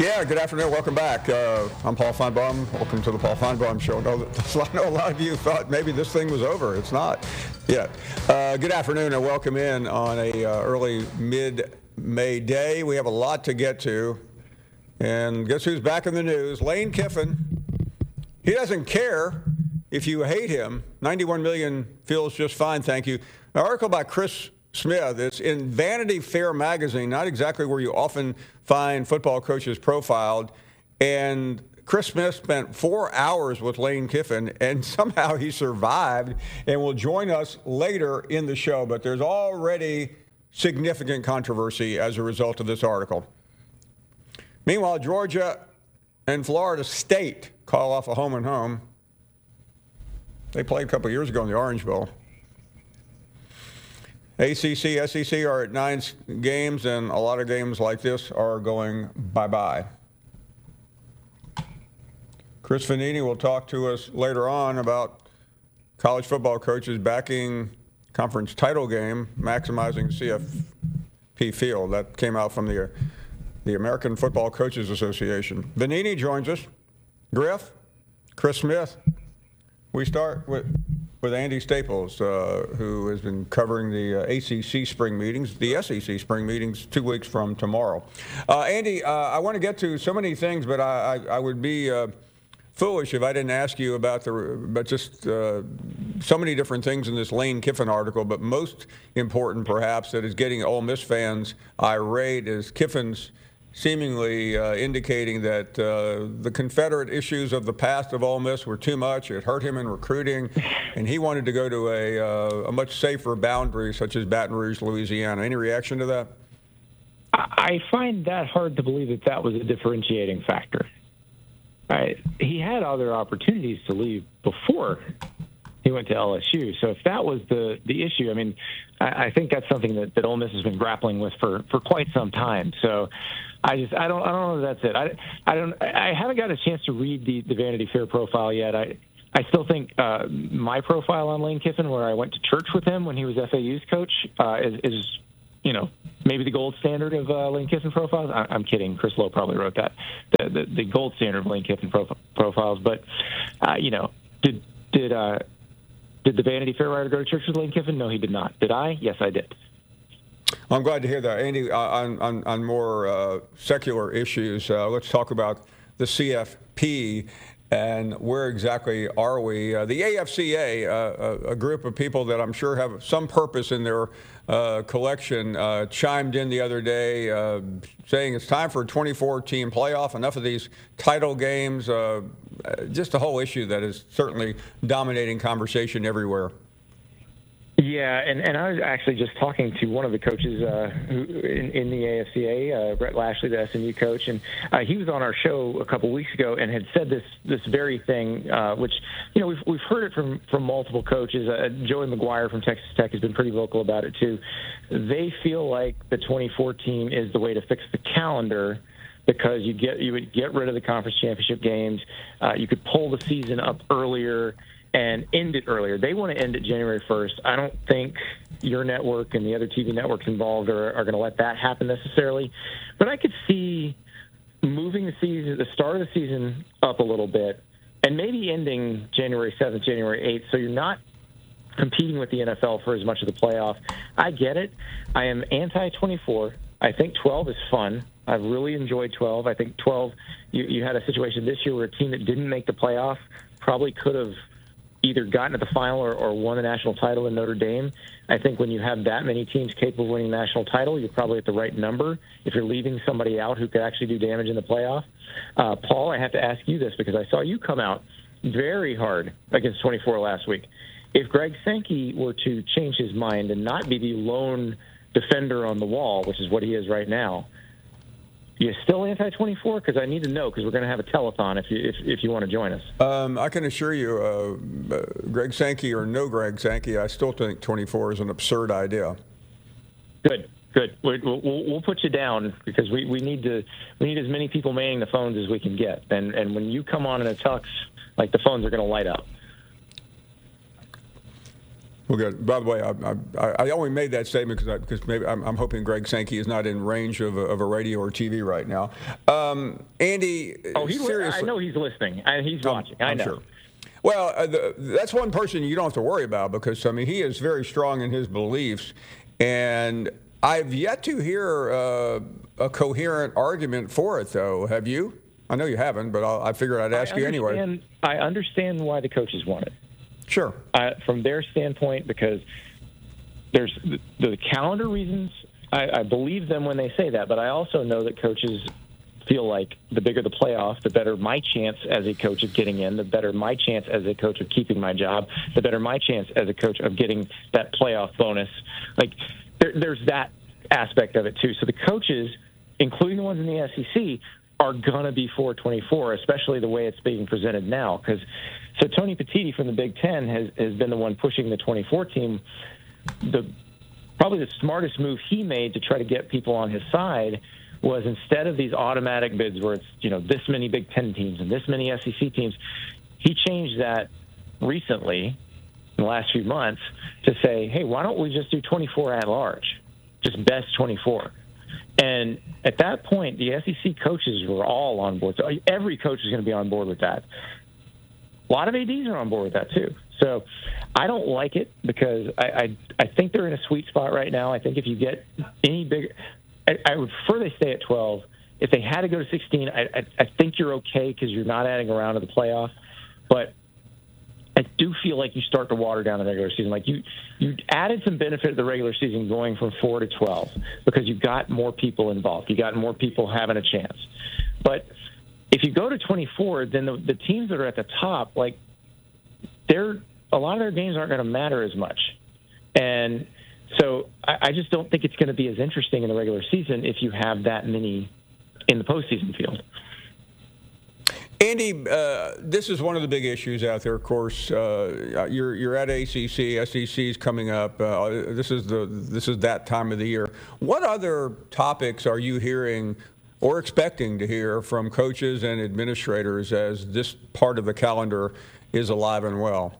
Yeah, good afternoon. Welcome back. I'm Paul Feinbaum. Welcome to the Paul Feinbaum Show. I know a lot of you thought maybe this thing was over. It's not yet. Good afternoon and welcome in on a early mid-May day. We have a lot to get to. And guess who's back in the news? Lane Kiffin. He doesn't care if you hate him. 91 million feels just fine, thank you. An article by Chris Smith. It's in Vanity Fair magazine, not exactly where you often find football coaches profiled. And Chris Smith spent 4 hours with Lane Kiffin, and somehow he survived and will join us later in the show. But there's already significant controversy as a result of this article. Meanwhile, Georgia and Florida State call off a home and home. They played a couple years ago in the Orange Bowl. ACC, SEC are at 9 games, and a lot of games like this are going bye-bye. Chris Vannini will talk to us later on about college football coaches backing conference title game, maximizing CFP field. That came out from the American Football Coaches Association. Vannini joins us. Griff, Chris Smith. We start with Andy Staples, who has been covering the ACC spring meetings, the SEC spring meetings 2 weeks from tomorrow. Andy, I want to get to so many things, but I would be foolish if I didn't ask you about so many different things in this Lane Kiffin article, but most important perhaps that is getting Ole Miss fans irate is Kiffin's seemingly indicating that the Confederate issues of the past of Ole Miss were too much. It hurt him in recruiting, and he wanted to go to a much safer boundary, such as Baton Rouge, Louisiana. Any reaction to that? I find that hard to believe that was a differentiating factor. He had other opportunities to leave before he went to LSU. So if that was the issue, I mean, I think that's something that Ole Miss has been grappling with for quite some time. So I don't know if that's it. I haven't got a chance to read the Vanity Fair profile yet. I still think my profile on Lane Kiffin, where I went to church with him when he was FAU's coach, is maybe the gold standard of Lane Kiffin profiles. I'm kidding. Chris Lowe probably wrote that. The gold standard of Lane Kiffin profiles. But did the Vanity Fair writer go to church with Lane Kiffin? No, he did not. Did I? Yes, I did. I'm glad to hear that. Andy, on more secular issues, let's talk about the CFP and where exactly are we. The AFCA, a group of people that I'm sure have some purpose in their collection, chimed in the other day saying it's time for a 24-team playoff, enough of these title games, just a whole issue that is certainly dominating conversation everywhere. Yeah, and I was actually just talking to one of the coaches who in the AFCA, Brett Lashley, the SMU coach, and he was on our show a couple weeks ago and had said this very thing, which we've heard it from multiple coaches. Joey McGuire from Texas Tech has been pretty vocal about it too. They feel like the 24 team is the way to fix the calendar, because you would get rid of the conference championship games, you could pull the season up earlier and end it earlier. They want to end it January 1st. I don't think your network and the other TV networks involved are going to let that happen necessarily. But I could see moving the start of the season up a little bit and maybe ending January 7th, January 8th, so you're not competing with the NFL for as much of the playoff. I get it. I am anti-24. I think 12 is fun. I've really enjoyed 12. I think 12, you had a situation this year where a team that didn't make the playoff probably could have either gotten to the final or won the national title in Notre Dame. I think when you have that many teams capable of winning the national title, you're probably at the right number if you're leaving somebody out who could actually do damage in the playoff. Paul, I have to ask you this because I saw you come out very hard against 24 last week. If Greg Sankey were to change his mind and not be the lone defender on the wall, which is what he is right now, you still anti-24? Because I need to know, because we're going to have a telethon if you want to join us. I can assure you, Greg Sankey or no Greg Sankey, I still think 24 is an absurd idea. Good. We'll put you down because we need as many people manning the phones as we can get. And when you come on in a tux, like, the phones are going to light up. Well, good. By the way, I only made that statement because maybe I'm hoping Greg Sankey is not in range of a radio or TV right now. Andy, seriously, I know he's listening. He's watching. I know. Sure. Well, that's one person you don't have to worry about because, I mean, he is very strong in his beliefs. And I've yet to hear a coherent argument for it, though. Have you? I know you haven't, but I figured I'd ask you anyway. I understand why the coaches want it. Sure. From their standpoint, because there's the calendar reasons. I believe them when they say that, but I also know that coaches feel like the bigger the playoff, the better my chance as a coach of getting in, the better my chance as a coach of keeping my job, the better my chance as a coach of getting that playoff bonus. Like, there's that aspect of it, too. So the coaches, including the ones in the SEC, are going to be 424, especially the way it's being presented now. So Tony Petitti from the Big Ten has been the one pushing the 24 team. Probably the smartest move he made to try to get people on his side was, instead of these automatic bids where it's, this many Big Ten teams and this many SEC teams, he changed that recently in the last few months to say, hey, why don't we just do 24 at large, just best 24? And at that point, the SEC coaches were all on board. So every coach is going to be on board with that. A lot of ADs are on board with that, too. So I don't like it because I think they're in a sweet spot right now. I think if you get any bigger – I would prefer they stay at 12. If they had to go to 16, I think you're okay because you're not adding a round of the playoff. But I do feel like you start to water down the regular season. Like you added some benefit to the regular season going from 4 to 12 because you got more people involved. You got more people having a chance. But if you go to 24, then the teams that are at the top, like a lot of their games aren't going to matter as much. And so I just don't think it's going to be as interesting in the regular season if you have that many in the postseason field. Andy, this is one of the big issues out there. Of course, you're at ACC. SEC is coming up. This is that time of the year. What other topics are you hearing or expecting to hear from coaches and administrators as this part of the calendar is alive and well?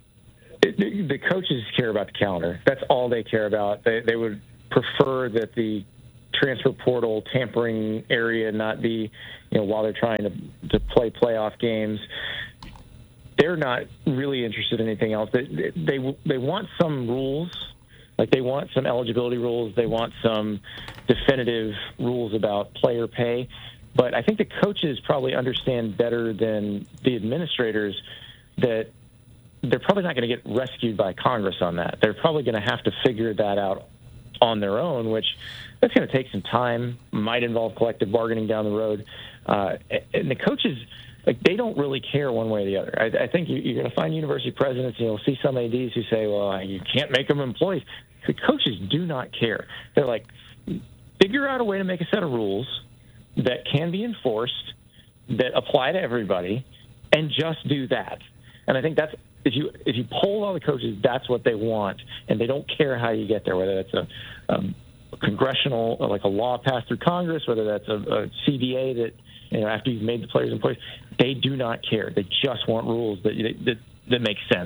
The coaches care about the calendar. That's all they care about. They would prefer that the transfer portal tampering area not be, while they're trying to play playoff games. They're not really interested in anything else. They want some rules, like they want some eligibility rules. They want some definitive rules about player pay. But I think the coaches probably understand better than the administrators that they're probably not going to get rescued by Congress on that. They're probably going to have to figure that out on their own, which that's going to take some time, might involve collective bargaining down the road. And the coaches, they don't really care one way or the other. I think you're going to find university presidents, you'll see some ADs who say, well, you can't make them employees. The coaches do not care. They're like, figure out a way to make a set of rules that can be enforced, that apply to everybody, and just do that. And I think that's, if you poll all the coaches, that's what they want, and they don't care how you get there, whether that's a congressional, like a law passed through Congress, whether that's a CBA that, after you've made the players employees. They do not care. They just want rules that make sense.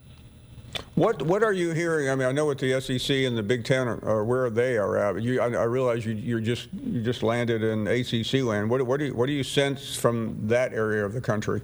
What are you hearing? I mean, I know what the SEC and the Big Ten are where they are at. I realize you just landed in ACC land. What do you sense from that area of the country?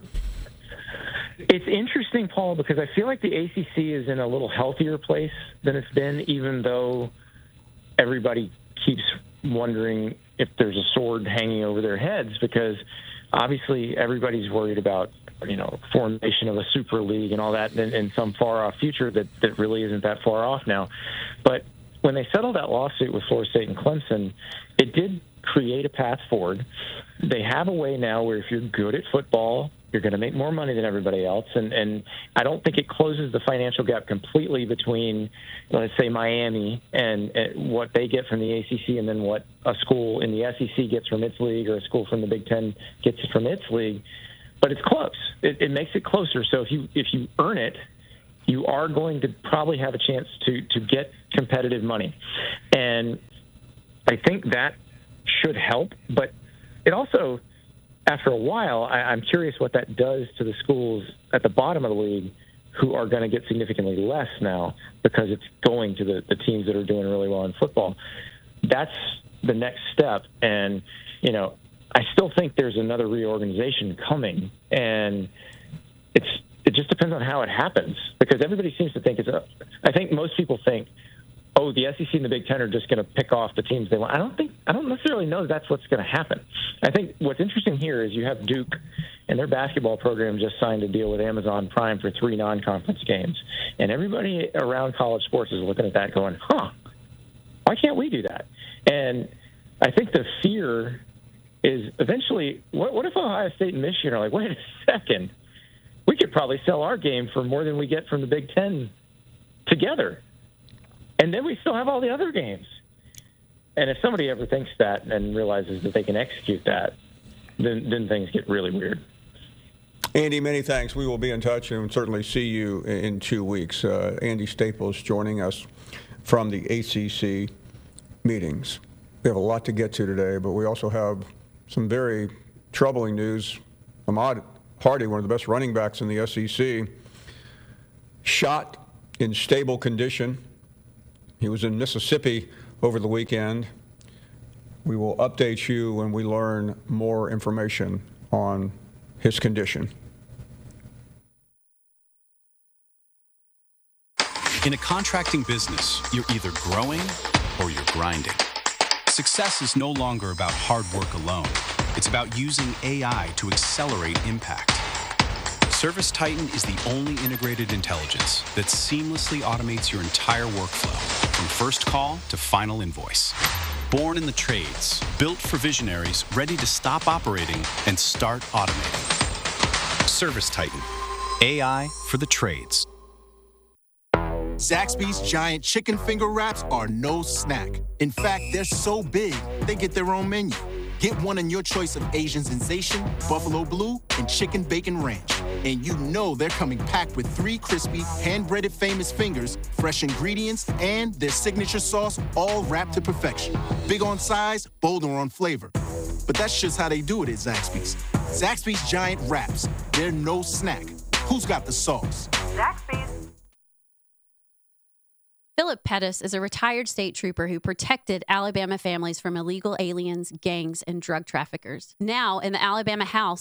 It's interesting, Paul, because I feel like the ACC is in a little healthier place than it's been, even though everybody keeps wondering if there's a sword hanging over their heads, because obviously everybody's worried about, formation of a super league and all that in some far-off future that really isn't that far off now. But when they settled that lawsuit with Florida State and Clemson, it did create a path forward. They have a way now where if you're good at football, you're going to make more money than everybody else. And I don't think it closes the financial gap completely between, let's say, Miami and what they get from the ACC and then what a school in the SEC gets from its league or a school from the Big Ten gets from its league. But it's close. It makes it closer. So if you earn it, you are going to probably have a chance to get competitive money. And I think that should help. But it also, after a while, I'm curious what that does to the schools at the bottom of the league who are going to get significantly less now because it's going to the teams that are doing really well in football. That's the next step. And, I still think there's another reorganization coming, and it just depends on how it happens, because everybody seems to think I think most people think, oh, the SEC and the Big Ten are just going to pick off the teams they want. I don't necessarily know that's what's going to happen. I think what's interesting here is you have Duke, and their basketball program just signed a deal with Amazon Prime for 3 non-conference games. And everybody around college sports is looking at that going, why can't we do that? And I think the fear is eventually, what if Ohio State and Michigan are like, wait a second, we could probably sell our game for more than we get from the Big Ten together. And then we still have all the other games. And if somebody ever thinks that and realizes that they can execute that, then things get really weird. Andy, many thanks. We will be in touch and certainly see you in 2 weeks. Andy Staples joining us from the ACC meetings. We have a lot to get to today, but we also have some very troubling news. Ahmad Hardy, one of the best running backs in the SEC, shot in stable condition. He was in Mississippi over the weekend. We will update you when we learn more information on his condition. In a contracting business, you're either growing or you're grinding. Success is no longer about hard work alone. It's about using AI to accelerate impact. ServiceTitan is the only integrated intelligence that seamlessly automates your entire workflow, from first call to final invoice. Born in the trades, built for visionaries ready to stop operating and start automating. ServiceTitan, AI for the trades. Zaxby's giant chicken finger wraps are no snack. In fact, they're so big, they get their own menu. Get one in your choice of Asian sensation, buffalo blue, and chicken bacon ranch. And you know they're coming packed with 3 crispy, hand-breaded famous fingers, fresh ingredients, and their signature sauce, all wrapped to perfection. Big on size, bolder on flavor. But that's just how they do it at Zaxby's. Zaxby's giant wraps. They're no snack. Who's got the sauce? Zaxby's. Philip Pettis is a retired state trooper who protected Alabama families from illegal aliens, gangs, and drug traffickers. Now, in the Alabama House,